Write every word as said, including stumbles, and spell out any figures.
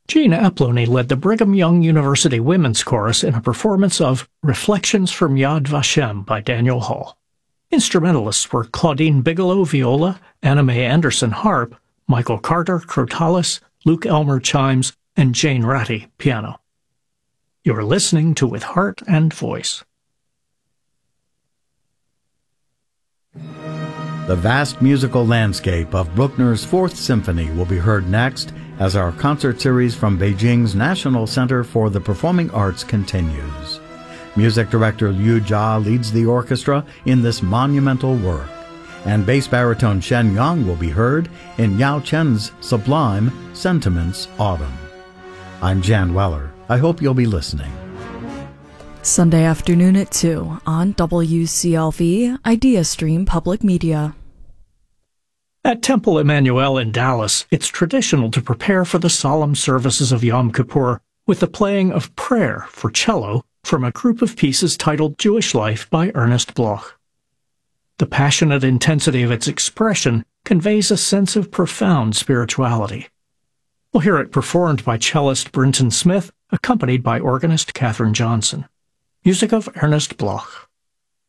Gene Aplony led the Brigham Young University Women's Chorus in a performance of Reflections from Yad Vashem by Daniel Hall. Instrumentalists were Claudine Bigelow viola, Anna Mae Anderson harp, Michael Carter crotales, Luke Elmer chimes, and Jane Ratty piano. You're listening to With Heart and Voice. The vast musical landscape of Bruckner's Fourth Symphony will be heard next as our concert series from Beijing's National Center for the Performing Arts continues. Music director Liu Jia leads the orchestra in this monumental work, and bass baritone Shen Yang will be heard in Yao Chen's sublime Sentiments Autumn. I'm Jan Weller. I hope you'll be listening. Sunday afternoon at two on W C L V IdeaStream Public Media. At Temple Emmanuel in Dallas, it's traditional to prepare for the solemn services of Yom Kippur with the playing of Prayer for cello from a group of pieces titled Jewish Life by Ernest Bloch. The passionate intensity of its expression conveys a sense of profound spirituality. We'll hear it performed by cellist Brinton Smith, accompanied by organist Katherine Johnson. Music of Ernest Bloch.